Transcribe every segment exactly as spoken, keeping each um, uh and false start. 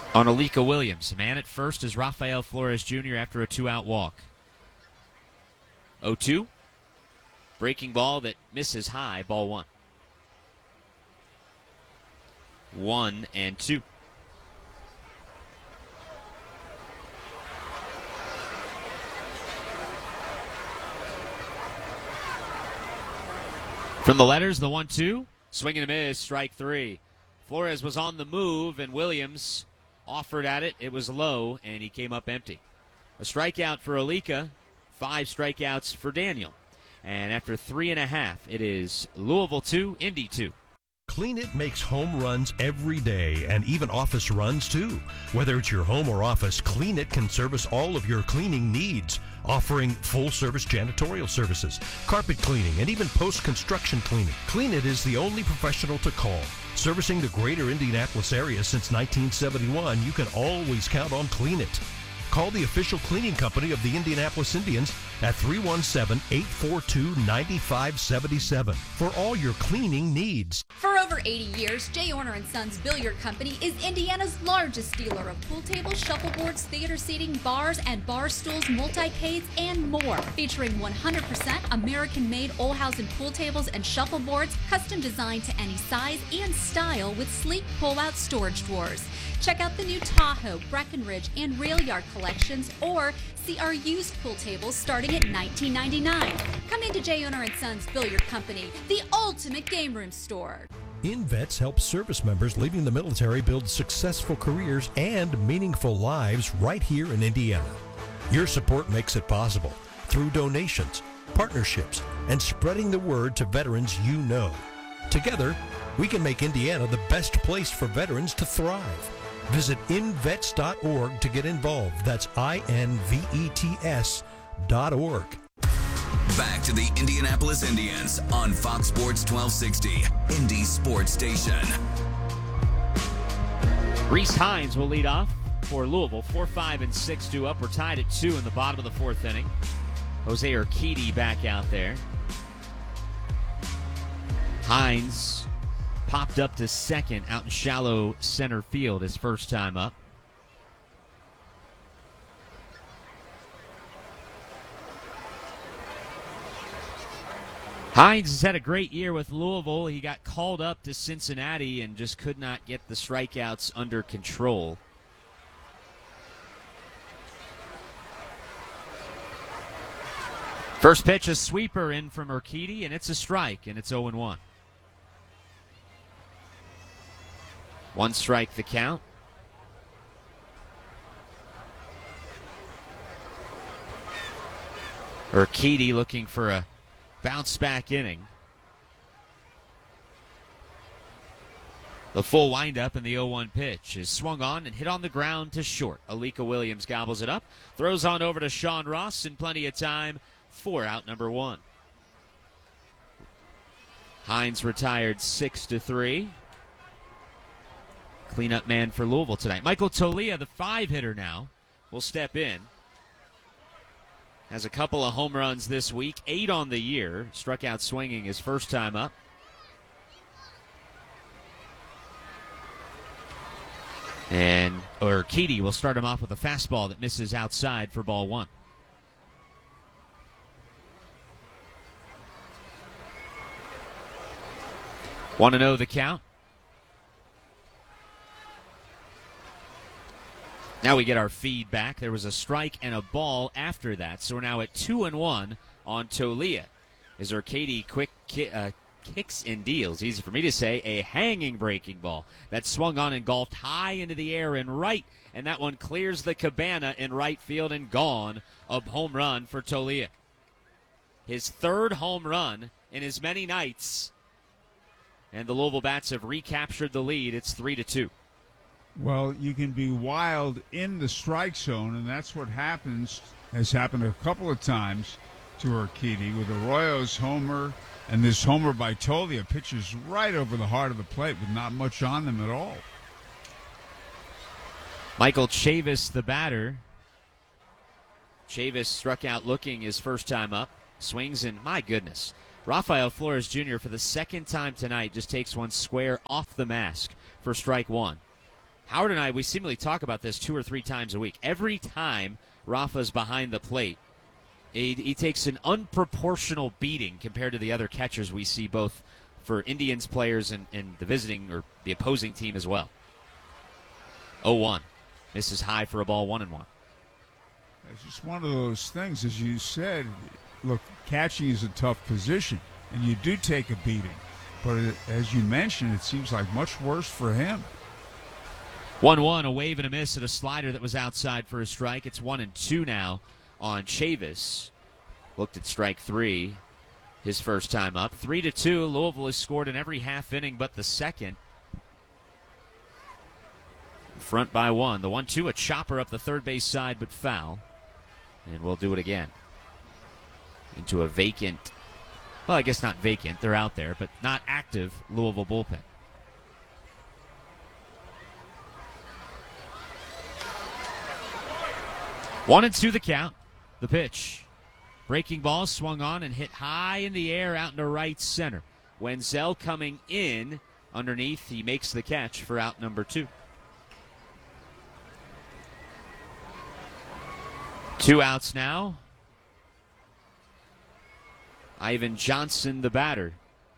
on Alika Williams. Man at first is Rafael Flores Junior after a two-out walk. oh two. Breaking ball that misses high. Ball one. One and two. From the letters, the one two. Swing and a miss. Strike three. Flores was on the move, and Williams offered at it. It was low, and he came up empty. A strikeout for Alika. Five strikeouts for Daniel. And after three and a half, it is Louisville two, Indy two. Clean It makes home runs every day and even office runs too. Whether it's your home or office, Clean It can service all of your cleaning needs, offering full-service janitorial services, carpet cleaning, and even post-construction cleaning. Clean It is the only professional to call. Servicing the greater Indianapolis area since nineteen seventy-one, you can always count on Clean It. Call the official cleaning company of the Indianapolis Indians at three one seven, eight four two, nine five seven seven for all your cleaning needs. For over eighty years, J. Orner and Sons Billiard Company is Indiana's largest dealer of pool tables, shuffleboards, theater seating, bars, and bar stools, multi-cades, and more. Featuring one hundred percent American-made Olhausen pool tables and shuffleboards, custom designed to any size and style with sleek pull-out storage drawers. Check out the new Tahoe, Breckenridge, and Rail Yard collections, or see our used pool tables starting at nineteen ninety-nine dollars. Come into J. Orner and Sons Billiard Company, the ultimate game room store. InVets helps service members leaving the military build successful careers and meaningful lives right here in Indiana. Your support makes it possible through donations, partnerships, and spreading the word to veterans you know. Together, we can make Indiana the best place for veterans to thrive. Visit invets dot org to get involved. That's I N V E T S dot org. Back to the Indianapolis Indians on Fox Sports twelve sixty, Indy Sports Station. Reese Hines will lead off for Louisville. Four, five, and six due up. We're tied at two in the bottom of the fourth inning. Jose Urquidy back out there. Hines popped up to second out in shallow center field his first time up. Hines has had a great year with Louisville. He got called up to Cincinnati and just could not get the strikeouts under control. First pitch, a sweeper in from Urquidy, and it's a strike, and it's oh and one. One strike the count. Urquidy looking for a bounce back inning. The full windup and the oh one pitch is swung on and hit on the ground to short. Alika Williams gobbles it up, throws on over to Sean Ross in plenty of time for out number one. Hines retired six to three. Cleanup man for Louisville tonight. Michael Tolia, the five hitter now, will step in. Has a couple of home runs this week, eight on the year. Struck out swinging his first time up. And Urquidy will start him off with a fastball that misses outside for ball one. Want to know the count? Now we get our feedback. There was a strike and a ball after that, so we're now at two and one on Tolia. As Urquidy quick ki- uh, kicks and deals, easy for me to say, a hanging breaking ball that swung on and golfed high into the air and right, and that one clears the cabana in right field and gone. A home run for Tolia. His third home run in as many nights, and the Louisville Bats have recaptured the lead. It's three to two. Well, you can be wild in the strike zone, and that's what happens, has happened a couple of times to Urquidy with Arroyo's homer and this homer by Tolia. Pitches right over the heart of the plate with not much on them at all. Michael Chavis, the batter. Chavis struck out looking his first time up. Swings, and my goodness, Rafael Flores Junior for the second time tonight just takes one square off the mask for strike one. Howard and I, we seemingly talk about this two or three times a week. Every time Rafa's behind the plate, he, he takes an unproportional beating compared to the other catchers we see, both for Indians players and, and the visiting or the opposing team as well. oh one. This is high for a ball, one and one. It's just one of those things, as you said. Look, catching is a tough position, and you do take a beating. But it, as you mentioned, it seems like much worse for him. one one, a wave and a miss at a slider that was outside for a strike. It's one and two now on Chavis. Looked at strike three, his first time up. Three to two, Louisville has scored in every half inning but the second. Front by one. The one two, a chopper up the third base side, but foul. And we'll do it again. Into a vacant, well, I guess not vacant, they're out there, but not active Louisville bullpen. One and two the count. The pitch. Breaking ball swung on and hit high in the air out into right center. Wenzel coming in underneath. He makes the catch for out number two. Two outs now. Ivan Johnson, the batter.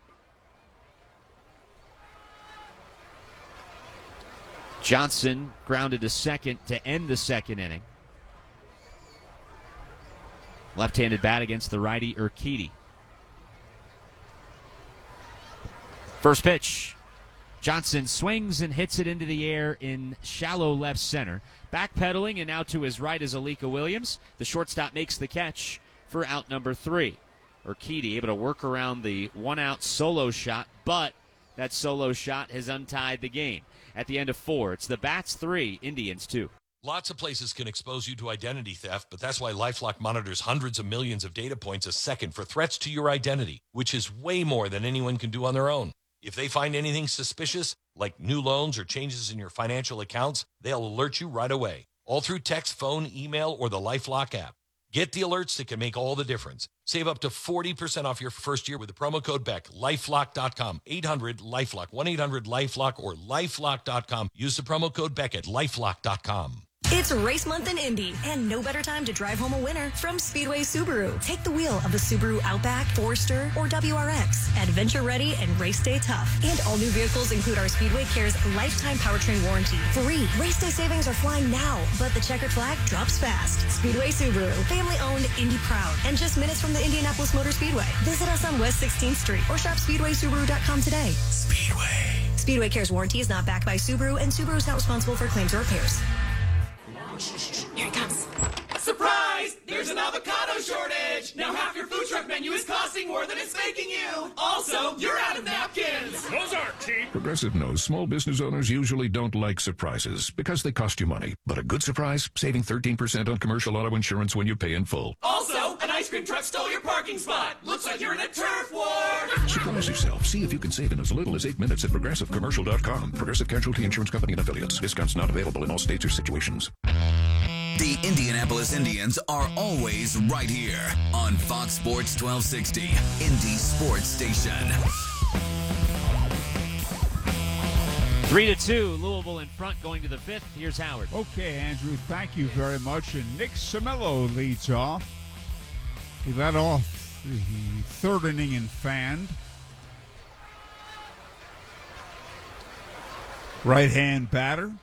Johnson grounded to second to end the second inning. Left-handed bat against the righty Urquidy. First pitch. Johnson swings and hits it into the air in shallow left center. Backpedaling, and now to his right is Alika Williams. The shortstop makes the catch for out number three. Urquidy able to work around the one-out solo shot, but that solo shot has untied the game. At the end of four, it's the Bats three, Indians two. Lots of places can expose you to identity theft, but that's why LifeLock monitors hundreds of millions of data points a second for threats to your identity, which is way more than anyone can do on their own. If they find anything suspicious, like new loans or changes in your financial accounts, they'll alert you right away, all through text, phone, email, or the LifeLock app. Get the alerts that can make all the difference. Save up to forty percent off your first year with the promo code Beck. LifeLock dot com, eight hundred LifeLock, one eight hundred LifeLock, or LifeLock dot com. Use the promo code Beck at LifeLock dot com. It's race month in Indy, and no better time to drive home a winner from Speedway Subaru. Take the wheel of the Subaru Outback, Forester, or W R X. Adventure ready and race day tough. And all new vehicles include our Speedway Cares lifetime powertrain warranty. Free. Race day savings are flying now, but the checkered flag drops fast. Speedway Subaru. Family owned, Indy proud, and just minutes from the Indianapolis Motor Speedway. Visit us on West sixteenth Street or shop speedway subaru dot com today. Speedway. Speedway Cares warranty is not backed by Subaru, and Subaru is not responsible for claims or repairs. Here it comes. Surprise! There's an avocado shortage! Now half your food truck menu is costing more than it's making you! Also, you're out of napkins! Those aren't cheap! Progressive knows small business owners usually don't like surprises because they cost you money. But a good surprise, saving thirteen percent on commercial auto insurance when you pay in full. Also, an ice cream truck stole your parking spot! Looks like you're in a turf war! Surprise yourself. See if you can save in as little as eight minutes at progressive commercial dot com. Progressive Casualty Insurance Company and Affiliates. Discounts not available in all states or situations. The Indianapolis Indians are always right here on Fox Sports twelve sixty, Indy Sports Station. Three to two, Louisville in front going to the fifth. Here's Howard. Okay, Andrew, thank you very much. And Nick Cimillo leads off. He led off the third inning in Fan. Right-hand batter.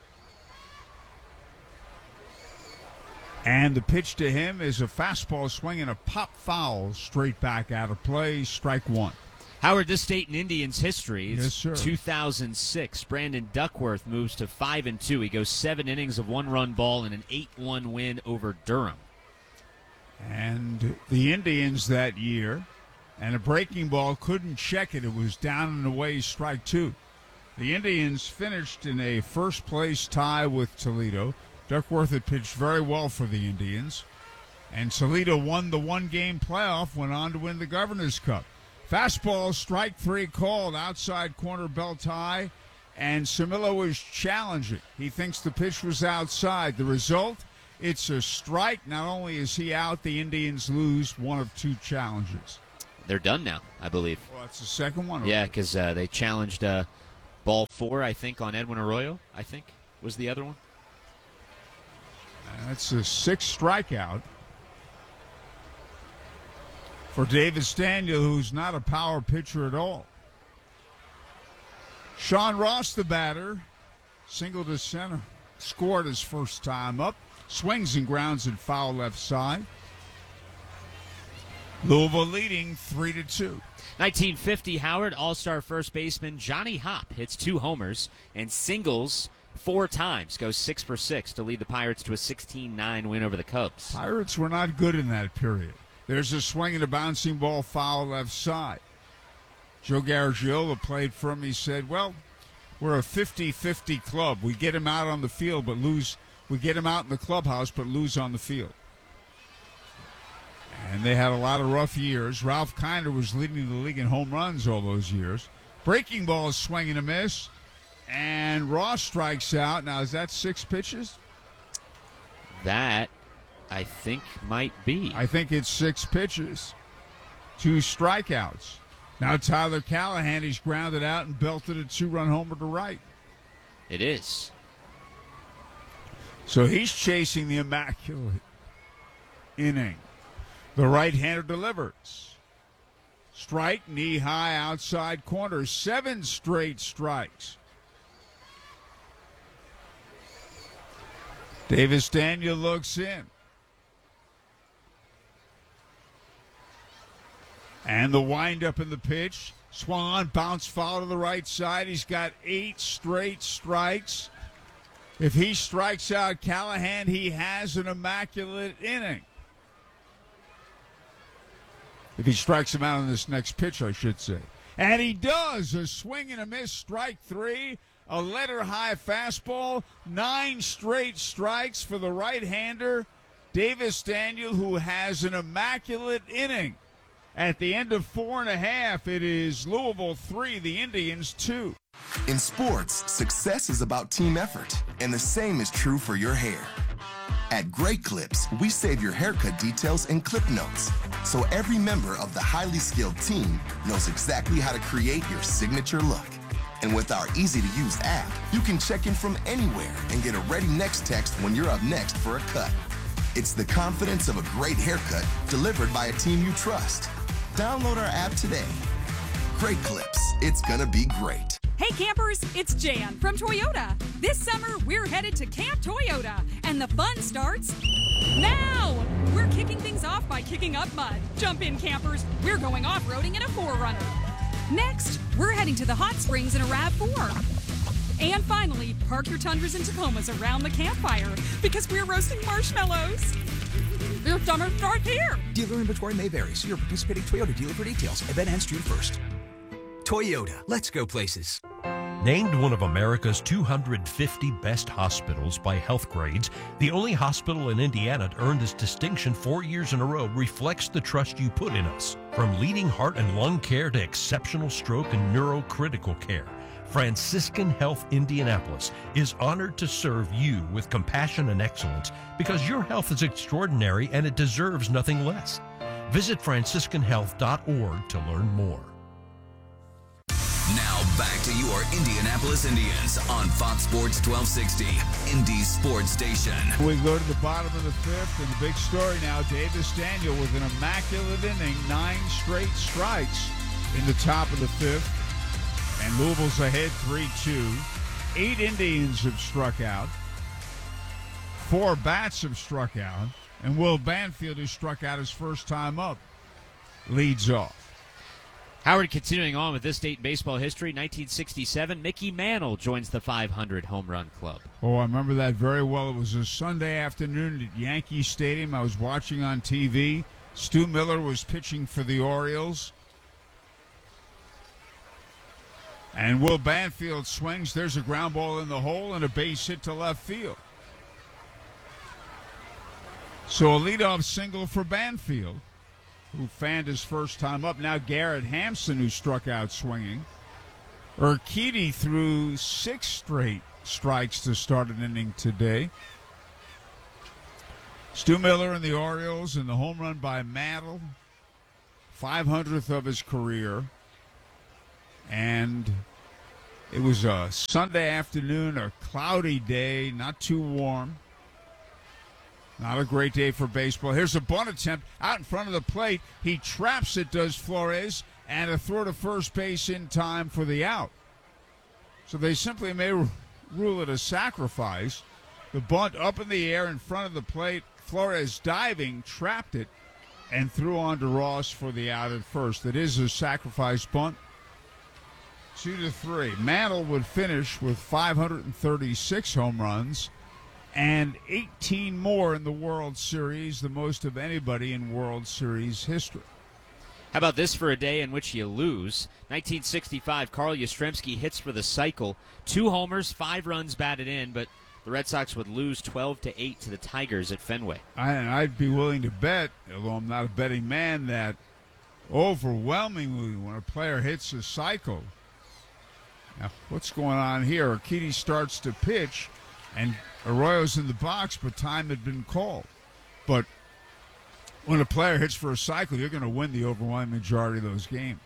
And the pitch to him is a fastball swing and a pop foul straight back out of play, strike one. Howard, this date in Indians history, it's yes, sir. two thousand six. Brandon Duckworth moves to five and two. He goes seven innings of one-run ball and an eight one win over Durham. And the Indians that year, and a breaking ball couldn't check it. It was down and away, strike two. The Indians finished in a first-place tie with Toledo. Duckworth had pitched very well for the Indians. And Toledo won the one-game playoff, went on to win the Governor's Cup. Fastball, strike three called, outside corner belt high, and Cimillo is challenging. He thinks the pitch was outside. The result, it's a strike. Not only is he out, the Indians lose one of two challenges. They're done now, I believe. Well, that's the second one. Yeah, because uh, they challenged uh, ball four, I think, on Edwin Arroyo, I think. was the other one. That's a sixth strikeout for Davis Daniel, who's not a power pitcher at all. Sean Ross, the batter, single to center, scored his first time up, swings and grounds at foul left side. Louisville leading three to two. nineteen fifty, Howard, all-star first baseman Johnny Hopp hits two homers and singles four times, goes six for six to lead the Pirates to a sixteen nine win over the Cubs. Pirates were not good in that period. There's a swing and a bouncing ball foul left side. Joe Garagiola played for him. He said, well, we're a fifty-fifty club. We get him out on the field, but lose. We get him out in the clubhouse, but lose on the field. And they had a lot of rough years. Ralph Kiner was leading the league in home runs all those years. Breaking ball is swing and a miss. And Ross strikes out. Now, is that six pitches? That, I think, might be. I think it's six pitches. Two strikeouts. Now Tyler Callahan, he's grounded out and belted a two-run homer to right. It is. So he's chasing the immaculate inning. The right-hander delivers. Strike, knee-high, outside corner. Seven straight strikes. Davis Daniel looks in. And the windup in the pitch. Swung on, bounce foul to the right side. He's got eight straight strikes. If he strikes out Callahan, he has an immaculate inning. If he strikes him out on this next pitch, I should say. And he does. A swing and a miss, strike three. A letter-high fastball. Nine straight strikes for the right-hander, Davis Daniel, who has an immaculate inning. At the end of four and a half, it is Louisville three, the Indians two. In sports, success is about team effort, and the same is true for your hair. At Great Clips, we save your haircut details in clip notes, so every member of the highly skilled team knows exactly how to create your signature look. And with our easy-to-use app, you can check in from anywhere and get a ready next text when you're up next for a cut. It's the confidence of a great haircut delivered by a team you trust. Download our app today. Great Clips. It's gonna be great. Hey campers, it's Jan from Toyota. This summer, we're headed to Camp Toyota, and the fun starts now. We're kicking things off by kicking up mud. Jump in, campers. We're going off-roading in a four runner. Next, we're heading to the hot springs in a RAV four. And finally, park your Tundras and Tacomas around the campfire because we're roasting marshmallows. Your summer starts here. Dealer inventory may vary. See your participating Toyota dealer for details. Event ends June first. Toyota, let's go places. Named one of America's two hundred fifty best hospitals by Health Grades, the only hospital in Indiana to earn this distinction four years in a row reflects the trust you put in us. From leading heart and lung care to exceptional stroke and neurocritical care, Franciscan Health Indianapolis is honored to serve you with compassion and excellence because your health is extraordinary and it deserves nothing less. Visit franciscan health dot org to learn more. Now back to your Indianapolis Indians on Fox Sports twelve sixty, Indy Sports Station. We go to the bottom of the fifth, and the big story now, Davis Daniel with an immaculate inning, nine straight strikes in the top of the fifth. And Louisville's ahead three two. Eight Indians have struck out. Four bats have struck out. And Will Banfield, who struck out his first time up, leads off. Howard, continuing on with this date in baseball history, nineteen sixty-seven, Mickey Mantle joins the five hundred home run club. Oh, I remember that very well. It was a Sunday afternoon at Yankee Stadium. I was watching on T V. Stu Miller was pitching for the Orioles. And Will Banfield swings. There's a ground ball in the hole and a base hit to left field. So a leadoff single for Banfield, who fanned his first time up. Now Garrett Hampson, who struck out swinging. Urquidy threw six straight strikes to start an inning today. Stu Miller and the Orioles, and the home run by Mantle, five hundredth of his career. And It was a Sunday afternoon, a cloudy day, not too warm. Not a great day for baseball. Here's a bunt attempt out in front of the plate. He traps it, does Flores, and a throw to first base in time for the out. So they simply may r- rule it a sacrifice. The bunt up in the air in front of the plate. Flores diving, trapped it, and threw on to Ross for the out at first. It is a sacrifice bunt. Two to three. Mantle would finish with five hundred thirty-six home runs and eighteen more in the World Series, the most of anybody in World Series history. How about this for a day in which you lose? nineteen sixty-five, Carl Yastrzemski hits for the cycle. Two homers, five runs batted in, but the Red Sox would lose twelve to eight to the Tigers at Fenway. I, I'd be willing to bet, although I'm not a betting man, that overwhelmingly when a player hits a cycle. Now, what's going on here? Urquidy starts to pitch, and Arroyo's in the box, but time had been called. But when a player hits for a cycle, you're going to win the overwhelming majority of those games.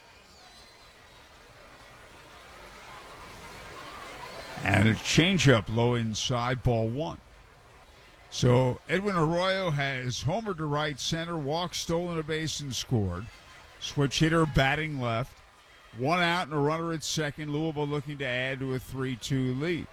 And a changeup low inside, ball one. So Edwin Arroyo has homered to right center, walked, stolen a base, and scored. Switch hitter batting left. One out and a runner at second. Louisville looking to add to a three two lead.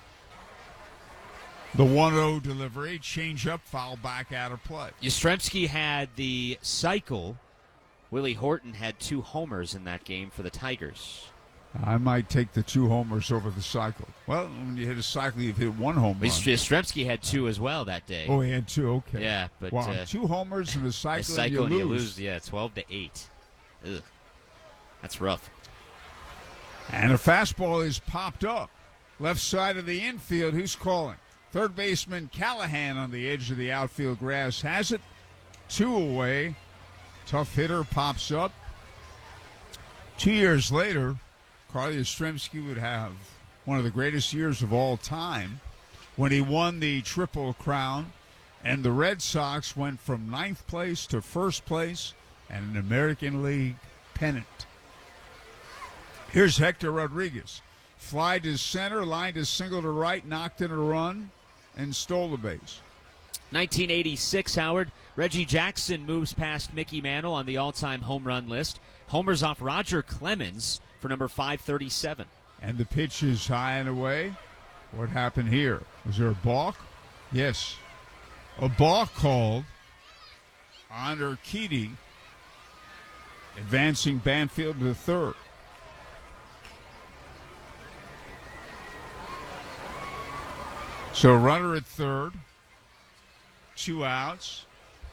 The one oh delivery, change up, foul back out of play. Yastrzemski had the cycle. Willie Horton had two homers in that game for the Tigers. I might take the two homers over the cycle. Well, when you hit a cycle, you've hit one home run. Yastrzemski had two as well that day. Oh, he had two, okay. Yeah, but wow, uh, two homers and a cycle, a cycle and you, and lose. you lose. Yeah, twelve to eight. Ugh. That's rough. And a fastball is popped up. Left side of the infield, who's calling? Third baseman Callahan on the edge of the outfield grass has it. Two away. Tough hitter pops up. Two years later, Carl Yastrzemski would have one of the greatest years of all time when he won the Triple Crown, and the Red Sox went from ninth place to first place and an American League pennant. Here's Hector Rodriguez. Fly to center, lined a single to right, knocked in a run, and stole the base. nineteen eighty-six, Howard. Reggie Jackson moves past Mickey Mantle on the all-time home run list. Homers off Roger Clemens for number five thirty-seven. And the pitch is high and away. What happened here? Was there a balk? Yes. A balk called on Urquidy, advancing Banfield to third. So runner at third, two outs,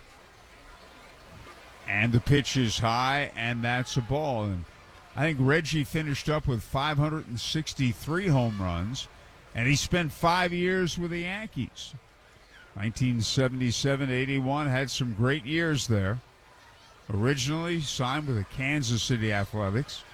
and the pitch is high, and that's a ball. And I think Reggie finished up with five hundred sixty-three home runs, and he spent five years with the Yankees. nineteen seventy-seven eighty-one, had some great years there. Originally signed with the Kansas City Athletics.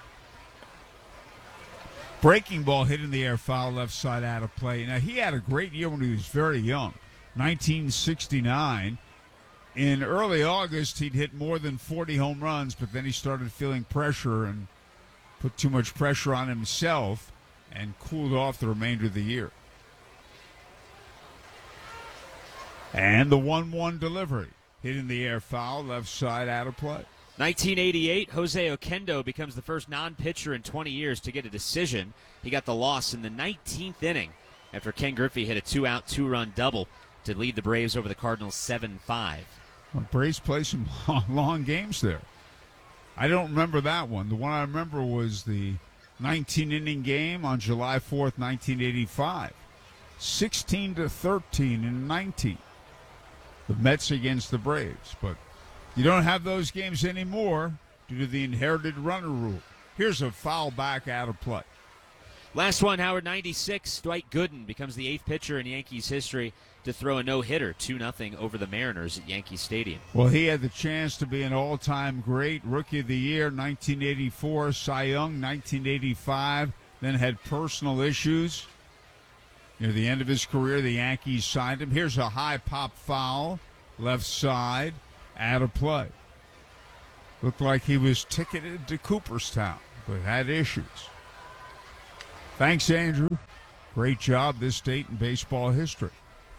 Breaking ball hit in the air, foul left side out of play. Now, he had a great year when he was very young, nineteen sixty-nine. In early August, he'd hit more than forty home runs, but then he started feeling pressure and put too much pressure on himself and cooled off the remainder of the year. And the one one delivery, hit in the air, foul left side out of play. nineteen eighty-eight, Jose Oquendo becomes the first non-pitcher in twenty years to get a decision. He got the loss in the nineteenth inning after Ken Griffey hit a two-out, two-run double to lead the Braves over the Cardinals seven five. Well, Braves play some long, long games there. I don't remember that one. The one I remember was the nineteen-inning game on July fourth, nineteen eighty-five. sixteen to thirteen in nineteen. The Mets against the Braves, but you don't have those games anymore due to the inherited runner rule. Here's a foul back out of play. Last one, Howard, ninety-six. Dwight Gooden becomes the eighth pitcher in Yankees history to throw a no-hitter, two nothing over the Mariners at Yankee Stadium. Well, he had the chance to be an all-time great. Rookie of the Year, nineteen eighty-four. Cy Young, nineteen eighty-five. Then had personal issues. Near the end of his career, the Yankees signed him. Here's a high pop foul, left side, out of play. Looked like he was ticketed to Cooperstown, but had issues. Thanks, Andrew. Great job this date in baseball history.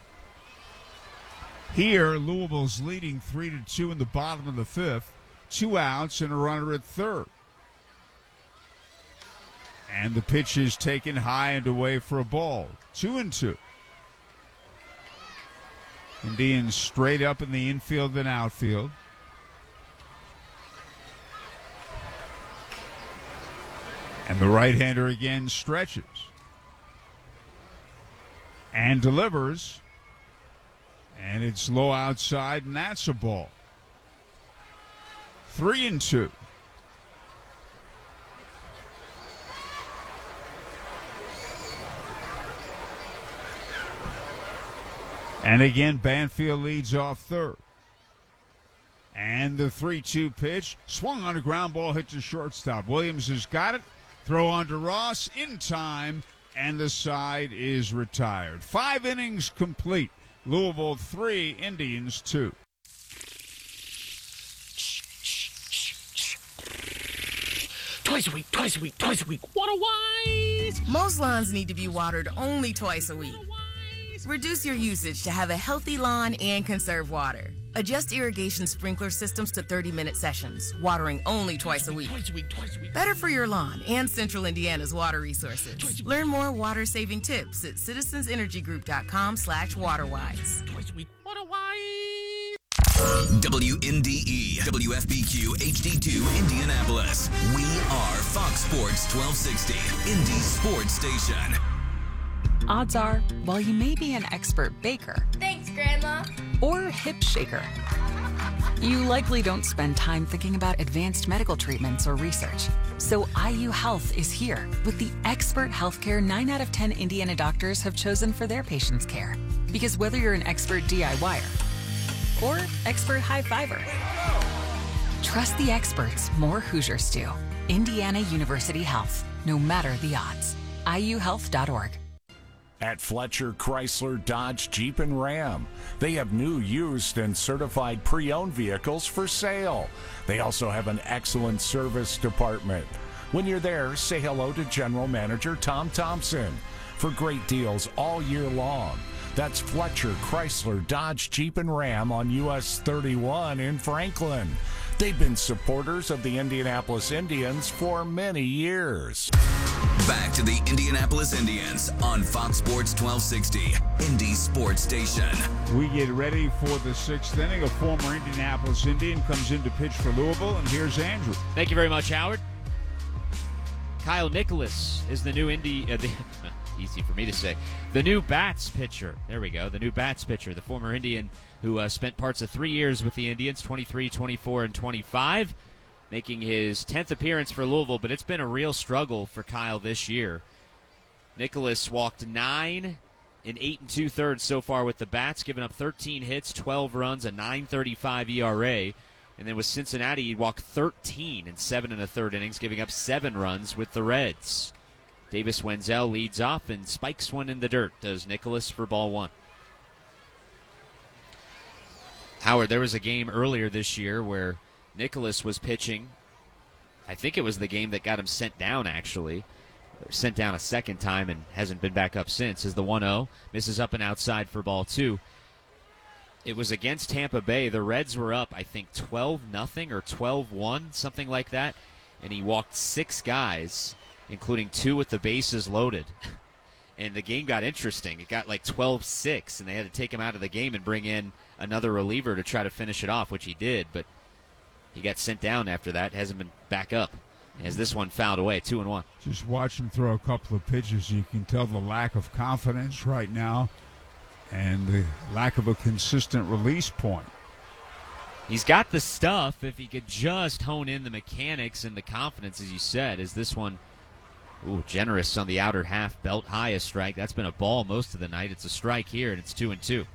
Here, Louisville's leading three to two in the bottom of the fifth. Two outs and a runner at third. And the pitch is taken high and away for a ball. Two and two. Indians straight up in the infield and outfield. And the right-hander again stretches. And delivers. And it's low outside, and that's a ball. Three and two. And again, Banfield leads off third. And the three two pitch, swung on a ground ball, hit to shortstop. Williams has got it. Throw on to Ross in time, and the side is retired. Five innings complete. Louisville three, Indians two. Twice a week, twice a week, twice a week. Water wise! Most lawns need to be watered only twice a week. Reduce your usage to have a healthy lawn and conserve water. Adjust irrigation sprinkler systems to thirty-minute sessions, watering only twice a week. Twice a week, twice a week. Better for your lawn and Central Indiana's water resources. Learn more water-saving tips at citizensenergygroup.com slash waterwise. Twice a week. Water wise! W N D E, W F B Q, H D two, Indianapolis. We are Fox Sports twelve sixty, Indy Sports Station. Odds are, while you may be an expert baker, thanks, Grandma, or hip shaker, you likely don't spend time thinking about advanced medical treatments or research. So I U Health is here with the expert healthcare nine out of ten Indiana doctors have chosen for their patients' care. Because whether you're an expert DIYer or expert high fiber, trust the experts more Hoosiers do. Indiana University Health, no matter the odds. I U health dot org. At Fletcher Chrysler Dodge Jeep and Ram, they have new, used, and certified pre-owned vehicles for sale. They also have an excellent service department. When you're there, say hello to General Manager Tom Thompson for great deals all year long. That's Fletcher Chrysler Dodge Jeep and Ram on U S thirty-one in Franklin. They've been supporters of the Indianapolis Indians for many years. Back to the Indianapolis Indians on Fox Sports twelve sixty, Indy Sports Station. We get ready for the sixth inning. A former Indianapolis Indian comes in to pitch for Louisville, and here's Andrew. Thank you very much, Howard. Kyle Nicholas is the new Indy, uh, the, easy for me to say, the new Bats pitcher. There we go, the new Bats pitcher, the former Indian who uh, spent parts of three years with the Indians, twenty-three, twenty-four, and twenty-five. Making his tenth appearance for Louisville, but it's been a real struggle for Kyle this year. Nicholas walked nine in eight and two-thirds so far with the Bats, giving up thirteen hits, twelve runs, a nine thirty-five E R A. And then with Cincinnati, he walked thirteen in seven and a third innings, giving up seven runs with the Reds. Davis Wenzel leads off and spikes one in the dirt, does Nicholas for ball one. Howard, there was a game earlier this year where Nicholas was pitching. I think it was the game that got him sent down, actually. Sent down a second time and hasn't been back up since. Is the one oh. Misses up and outside for ball two. It was against Tampa Bay. The Reds were up, I think, twelve nothing or twelve one, something like that. And he walked six guys, including two with the bases loaded. And the game got interesting. It got like twelve six, and they had to take him out of the game and bring in another reliever to try to finish it off, which he did. But he got sent down after that, hasn't been back up. As this one fouled away, two and one. Just watch him throw a couple of pitches. You can tell the lack of confidence right now and the lack of a consistent release point. He's got the stuff if he could just hone in the mechanics and the confidence, as you said. As this one, ooh, generous on the outer half, belt high a strike. That's been a ball most of the night. It's a strike here, and it's two and two.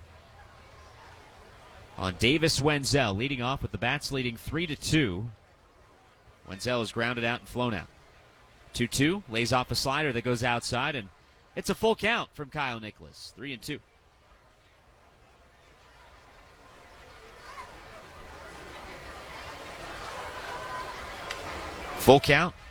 On Davis Wenzel, leading off with the Bats leading three to two. Wenzel is grounded out and flown out. two two, lays off a slider that goes outside, and it's a full count from Kyle Nicholas. three and two. Full count.